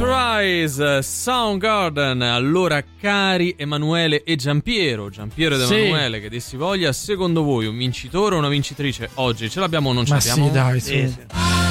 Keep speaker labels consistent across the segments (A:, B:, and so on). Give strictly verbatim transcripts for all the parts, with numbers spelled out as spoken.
A: Motorize, Soundgarden. Allora, cari Emanuele e Giampiero, Giampiero ed Emanuele, sì, che dissi voglia, secondo voi un vincitore o una vincitrice oggi? Ce l'abbiamo o non ce
B: Ma
A: l'abbiamo?
B: sì, dai, su.
A: Sì, sì.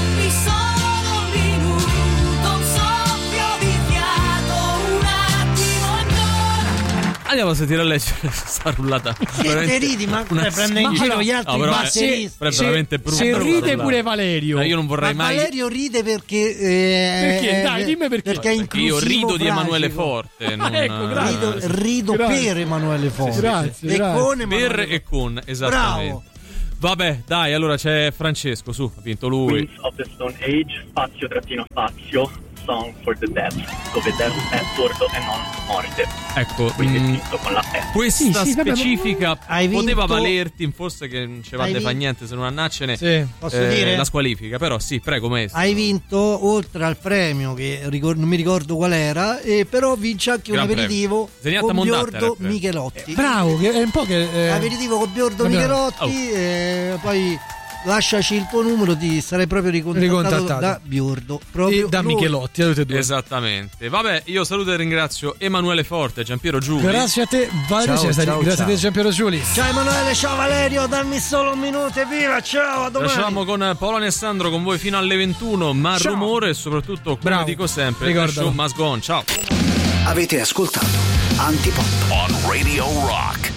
A: Andiamo a sentire a leggere sta rullata.
C: Che ridi, ma prende in giro gli altri
A: no,
C: batteristi.
A: È veramente brutto.
B: Se ride pure Valerio.
A: No, io non vorrei
C: ma
A: mai.
C: Valerio ride perché. Eh,
B: perché? Dai, dimmi perché.
C: Perché è inclusivo.
A: Io rido
C: fragico.
A: di Emanuele Forte. Non,
B: ecco, grazie.
C: Rido, rido
B: Grazie.
C: per Emanuele Forte.
B: Grazie,
C: e
B: grazie.
C: con Emanuele
A: Per
C: Forte.
A: e con, esattamente.
C: Bravo.
A: Vabbè, dai, allora c'è Francesco, su, ha vinto lui.
D: Queens of the Stone Age, spazio trattino spazio, Song for the Dead, dove Death è sordo e non morte.
A: Ecco,
D: Quindi è
A: mh,
D: scritto con la S.
A: questa
B: Sì, sì, vabbè,
A: specifica
C: hai
A: poteva
C: vinto-
A: valerti, forse che non ci vale
C: Hai
A: fa
C: vin-
A: niente se non annacene
B: Sì.
C: Posso dire?
A: la squalifica, però sì, prego maestro.
C: Hai vinto oltre al premio che ricor- non mi ricordo qual era, e però vince anche
A: Gran
C: un aperitivo
A: premio. Zeniatta
C: con
A: Mondatta era
C: Biordo
A: il premio.
C: Michelotti.
B: Bravo, che è un po' che. Eh,
C: Aperitivo con Biordo
B: Vabbè.
C: Michelotti, e poi lasciaci il tuo numero, ti sarei proprio ricontattato,
B: Ricontattato.
C: da Biordo, proprio
B: e da
C: lui.
B: Michelotti, tutte e due.
A: Esattamente. Vabbè, io saluto e ringrazio Emanuele Forte, Giampiero Giuli.
B: Grazie a te, Valerio.
C: Ciao,
B: Cesari.
C: ciao,
B: Grazie
C: ciao.
B: a te, Giampiero Giuli.
C: Ciao Emanuele, ciao Valerio, dammi solo un minuto e viva, ciao, a domani.
A: Lasciamo con Paolo e Sandro con voi fino alle ventuno, ma
C: Ciao.
A: rumore e soprattutto, come
B: Bravo.
A: dico sempre,
B: Ricordalo.
A: the show must go on. Ciao.
E: Avete ascoltato Antipop on Radio Rock.